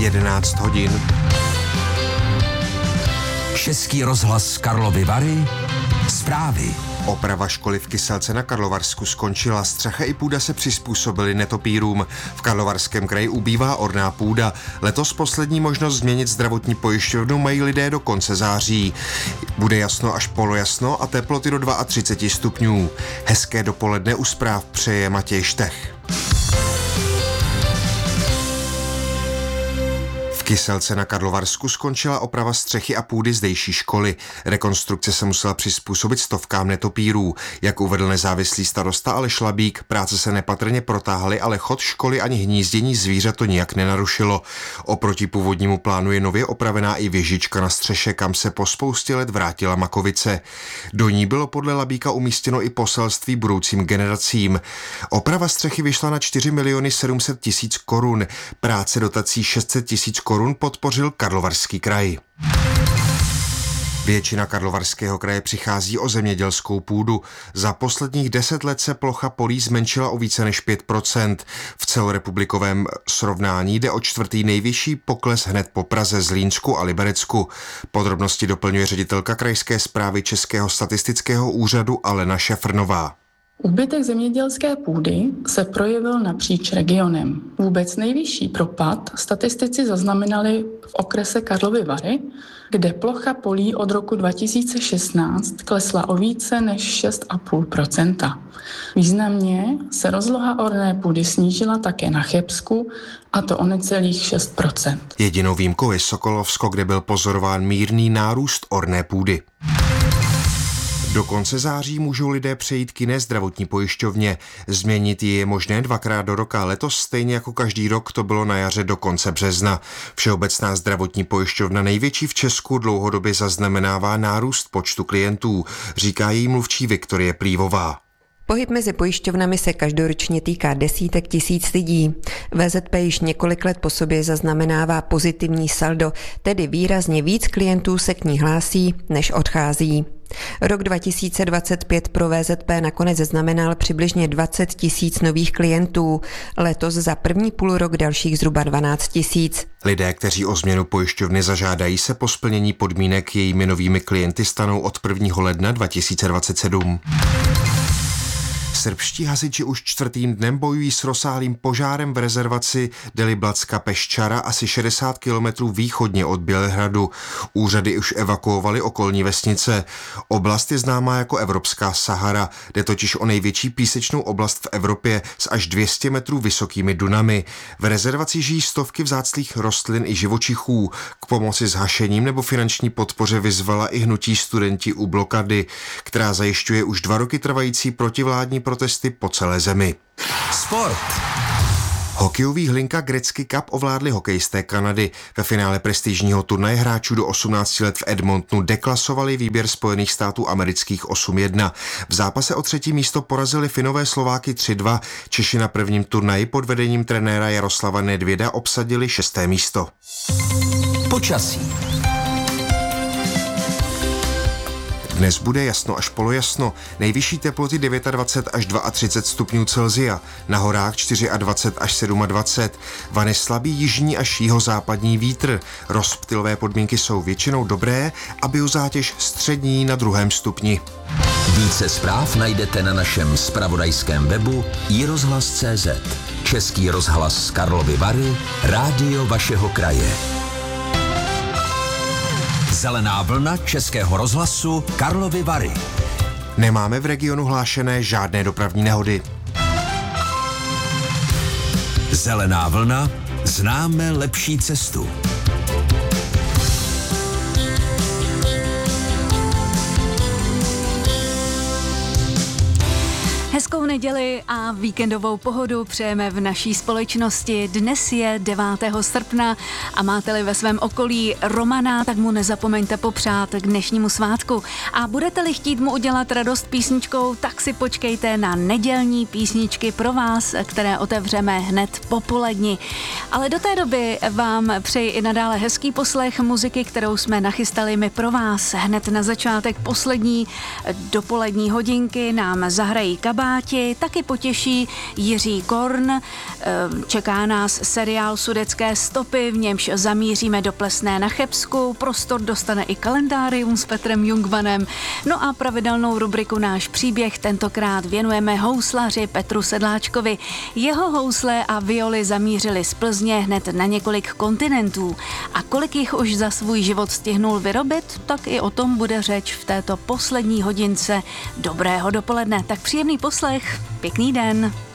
11 hodin. Český rozhlas Karlovy Vary. Zprávy. Oprava školy v Kyselce na Karlovarsku skončila, střecha i půda se přizpůsobily netopýrům. V Karlovarském kraji ubývá orná půda. Letos poslední možnost změnit zdravotní pojišťovnu mají lidé do konce září. Bude jasno až polojasno a teploty do 32 stupňů. Hezké dopoledne u zpráv přeje Matěj Štech. V Kyselce na Karlovarsku skončila oprava střechy a půdy zdejší školy. Rekonstrukce se musela přizpůsobit stovkám netopýrů. Jak uvedl nezávislý starosta Aleš Labík, práce se nepatrně protáhly, ale chod školy ani hnízdění zvířat to nijak nenarušilo. Oproti původnímu plánu je nově opravená i věžička na střeše, kam se po spoustě let vrátila makovice. Do ní bylo podle Labíka umístěno i poselství budoucím generacím. Oprava střechy vyšla na 4 700 000 korun. Práce dotací 600 000 korun podpořil Karlovarský kraj. Většina Karlovarského kraje přichází o zemědělskou půdu. Za posledních 10 let se plocha polí zmenšila o více než 5%. V celorepublikovém srovnání jde o čtvrtý nejvyšší pokles hned po Praze, Zlínsku a Liberecku. Podrobnosti doplňuje ředitelka krajské správy Českého statistického úřadu Alena Šefrnová. Úbytek zemědělské půdy se projevil napříč regionem. Vůbec nejvyšší propad statistici zaznamenali v okrese Karlovy Vary, kde plocha polí od roku 2016 klesla o více než 6,5%. Významně se rozloha orné půdy snížila také na Chebsku, a to o necelých 6%. Jedinou výjimkou je Sokolovsko, kde byl pozorován mírný nárůst orné půdy. Do konce září můžou lidé přejít k jiné zdravotní pojišťovně. Změnit ji je možné 2krát do roka. Letos stejně jako každý rok to bylo na jaře do konce března. Všeobecná zdravotní pojišťovna, největší v Česku, dlouhodobě zaznamenává nárůst počtu klientů, říká její mluvčí Viktorie Plívová. Pohyb mezi pojišťovnami se každoročně týká desítek tisíc lidí. VZP již několik let po sobě zaznamenává pozitivní saldo, tedy výrazně víc klientů se k ní hlásí, než odchází. Rok 2025 pro VZP nakonec znamenal přibližně 20 000 nových klientů. Letos za první půlrok dalších zhruba 12 000. Lidé, kteří o změnu pojišťovny zažádají, se po splnění podmínek jejími novými klienty stanou od 1. ledna 2027. Srbští hasiči už čtvrtým dnem bojují s rozsáhlým požárem v rezervaci Deliblatska Peščara asi 60 kilometrů východně od Bělehradu. Úřady už evakuovaly okolní vesnice. Oblast je známá jako Evropská Sahara, jde totiž o největší písečnou oblast v Evropě s až 200 metrů vysokými dunami. V rezervaci žijí stovky vzácných rostlin i živočichů. K pomoci s hašením nebo finanční podpoře vyzvala i hnutí Studenti u blokady, která zajišťuje už 2 roky trvající protivládní protesty po celé zemi. Sport. Hokejový Hlinka Gretzky Cup ovládli hokejisté Kanady. Ve finále prestižního turnaje hráčů do 18 let v Edmontonu deklasovali výběr Spojených států amerických 8-1. V zápase o 3. místo porazili Finové Slováky 3-2. Češi na prvním turnaji pod vedením trenéra Jaroslava Nedvěda obsadili 6. místo. Počasí. Dnes bude jasno až polojasno, nejvyšší teploty 29 až 32 stupňů Celsia, na horách 24 až 27, vane slabý jižní až jihozápadní vítr. Rozptylové podmínky jsou většinou dobré a biozátěž střední na 2. stupni. Více zpráv najdete na našem zpravodajském webu iRozhlas.cz. Český rozhlas z Karlovy Vary, rádio vašeho kraje. Zelená vlna Českého rozhlasu Karlovy Vary. Nemáme v regionu hlášené žádné dopravní nehody. Zelená vlna, známe lepší cestu. Hezkou neděli a víkendovou pohodu přejeme v naší společnosti. Dnes je 9. srpna a máte-li ve svém okolí Romana, tak mu nezapomeňte popřát k dnešnímu svátku. A budete-li chtít mu udělat radost písničkou, tak si počkejte na nedělní písničky pro vás, které otevřeme hned po poledni. Ale do té doby vám přeji i nadále hezký poslech muziky, kterou jsme nachystali my pro vás. Hned na začátek poslední dopolední hodinky nám zahrají Kaba Chorváti, taky potěší Jiří Korn. Čeká nás seriál Sudetské stopy, v němž zamíříme do Plesné na Chebsku. Prostor dostane i kalendárium s Petrem Jungmanem. No a pravidelnou rubriku Náš příběh tentokrát věnujeme houslaři Petru Sedláčkovi. Jeho housle a violy zamířily z Plzně hned na několik kontinentů. A kolik jich už za svůj život stihnul vyrobit, tak i o tom bude řeč v této poslední hodince dobrého dopoledne. Tak příjemný poslech, pěkný den.